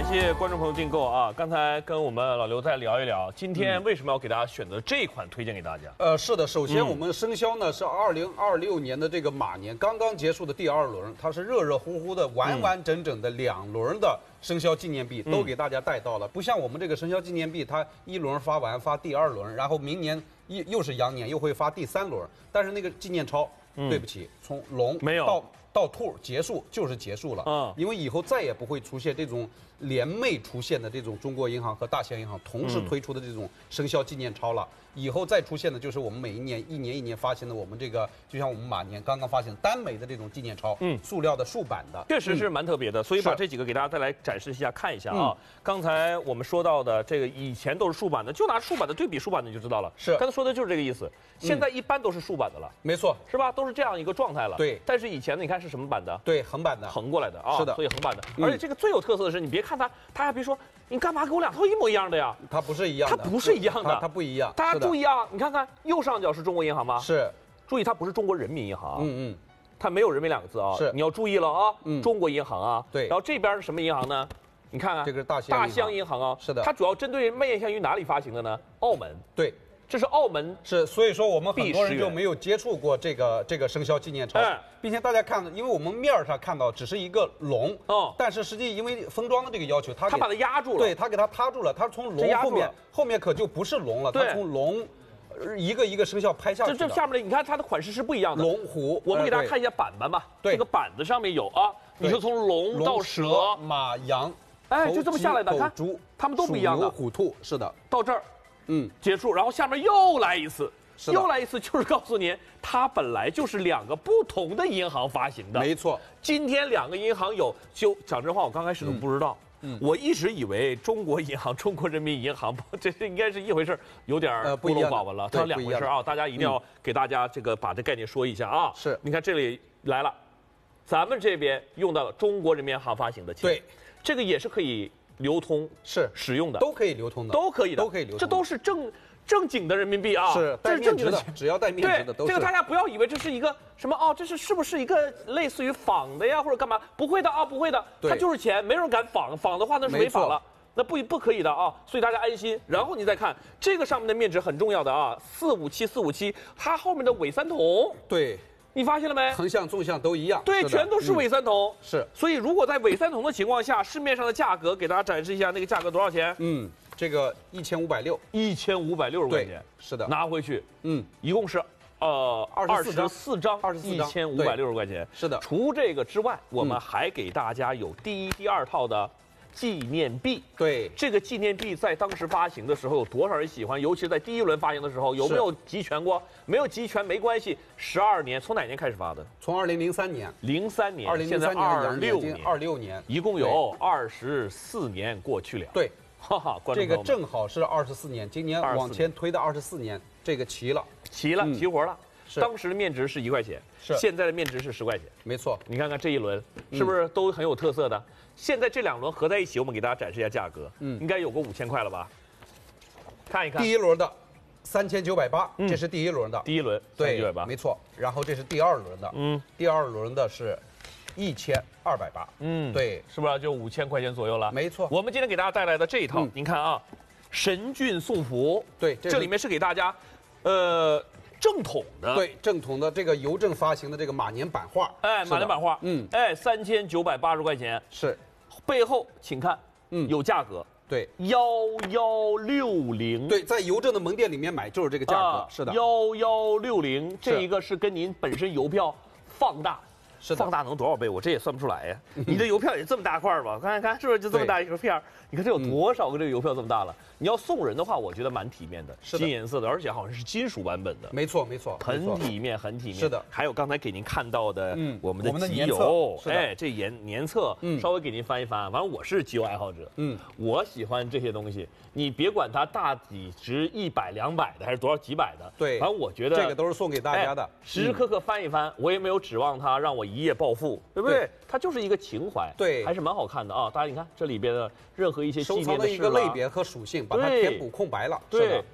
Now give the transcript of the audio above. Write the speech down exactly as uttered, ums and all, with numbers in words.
谢观众朋友订购啊！刚才跟我们老刘再聊一聊，今天为什么要给大家选择这款推荐给大家？ 呃，是的，首先我们生肖呢是二零二六年的这个马年刚刚结束的第二轮，它是热热乎乎的、完完整整的两轮的生肖纪念币都给大家带到了，不像我们这个生肖纪念币，它一轮发完发第二轮，然后明年又又是羊年又会发第三轮，但是那个纪念钞，对不起，从龙没有到到兔结束就是结束了， 嗯， 因为以后再也不会出现这种联袂出现的这种中国银行和大西洋银行同时推出的这种生肖纪念钞了。以后再出现的就是我们每一年一年一年发行的我们这个，就像我们马年刚刚发行单枚的这种纪念钞，嗯，塑料的竖版的， 确实是蛮特别的。所以把是这几个给大家再来展示一下，看一下啊。刚才我们说到的这个以前都是竖版的，就拿竖版的对比竖版的你就知道了。 是， 刚才说的就是这个意思。现在一般都是竖版的了， 没错， 是吧？都是这样一个状态了。 对。 但是以前呢，你看是什么版的？ 对，横版的， 横过来的啊。 是的， 所以横版的。而且这个最有特色的是，你别看它，它还别说，你干嘛给我两套一模一样的呀？ 它不是一样的， 它不是一样的， 它它不一样。 大家注意啊，你看看右上角是中国银行吗？ 是。 注意，它不是中国人民银行。 嗯嗯。 它没有人民两个字啊。 是。 你要注意了啊。嗯。中国银行啊。 对。 然后这边是什么银行呢？你看看， 这个是大西大西洋银行啊。 是的。 它主要针对面向于哪里发行的呢？澳门。 对。 这是澳门是，所以说我们很多人就没有接触过这个这个生肖纪念钞， 哎、 并且大家看，因为我们面上看到只是一个龙，哦，但是实际因为封装的这个要求，它它把它压住了， 对，它给它塌住了，它从龙后面后面可就不是龙了，它从龙一个一个生肖拍下去的。 这这下面的你看它的款式是不一样的， 龙虎， 我们给大家看一下板板吧， 对， 这个板子上面有啊，你说从龙到蛇、 马、羊， 哎，就这么下来的，看猪， 它们都不一样的， 虎兔是的， 到这儿。 嗯， 结束，然后下面又来一次，又来一次，就是告诉您，它本来就是两个不同的银行发行的。 没错， 今天两个银行有，就讲真话，我刚开始都不知道，嗯，我一直以为中国银行、中国人民银行，这这应该是一回事，有点孤陋寡闻了，它是两回事啊，大家一定要给大家这个把这概念说一下啊。 是， 你看这里来了，咱们这边用到了中国人民银行发行的钱， 对， 这个也是可以流通是使用的， 都可以流通的， 都可以的， 都可以流通， 这都是正正经的人民币啊， 是这是正经的， 只要带面值的都是。 这个大家不要以为这是一个什么哦，这是是不是一个类似于仿的呀，或者干嘛？不会的啊，不会的，它就是钱，没人敢仿，仿的话那是违法了，那不不可以的啊，所以大家安心。然后你再看这个上面的面值很重要的啊，四五七四五七，它后面的伪三铜， 对。 你发现了没？ 横向、纵向都一样， 对，全都是伪三铜。 是， 所以如果在伪三铜的情况下，市面上的价格给大家展示一下，那个价格多少钱？ 嗯，这个一千五百六， 一千五百六十块钱， 是的， 拿回去， 嗯， 一共是呃二十四张， 二十四张， 一千五百六十块钱， 是的。 除这个之外，我们还给大家有第一、第二套的纪念币。 对， 这个纪念币在当时发行的时候有多少人喜欢？尤其是在第一轮发行的时候，有没有集全过？没有集全没关系。十二年，从哪年开始发的？ 从二零零三年。 零三年， 二零零三年， 二六年， 二六年， 一共有二十四年过去了。 对， 哈哈， 这个正好是二十四年，今年往前推的二十四年，这个齐了， 齐了，齐活了。当时的面值是一块钱， 是现在的面值是十块钱， 没错。 你看看这一轮是不是都很有特色的？现在这两轮合在一起，我们给大家展示一下价格，嗯，应该有个五千块了吧？看一看， 第一轮的三千九百八，这是第一轮的， 第一轮对，没错。然后这是第二轮的，嗯，第二轮的是一千二百八，嗯，对， 是不是就五千块钱左右了？ 没错。 我们今天给大家带来的这一套，您看啊，神骏送福， 对， 这里面是给大家，呃。正统的， 对，正统的这个邮政发行的这个马年版画， 哎，马年版画，嗯，哎，三千九百八十块钱， 是， 背后请看，嗯，有价格， 对， 幺幺六零， 对，在邮政的门店里面买就是这个价格，是的， 幺幺六零，这一个是跟您本身邮票放大。 是放大能多少倍？我这也算不出来呀。你的邮票也这么大块吧？看看是不是就这么大一个片儿？你看这有多少个这个邮票这么大了？你要送人的话，我觉得蛮体面的，金颜色的，而且好像是金属版本的。 没错没错， 很体面很体面。 是的， 还有刚才给您看到的我们的集邮， 哎，这年年册，稍微给您翻一翻。反正我是集邮爱好者，嗯，我喜欢这些东西。你别管它大几值一百两百的还是多少几百的， 对， 反正我觉得这个都是送给大家的， 时时刻刻翻一翻，我也没有指望它让我一夜暴富，对不对？它就是一个情怀， 对， 还是蛮好看的啊。大家你看这里边的任何一些收藏的一个类别和属性，把它填补空白了。 对，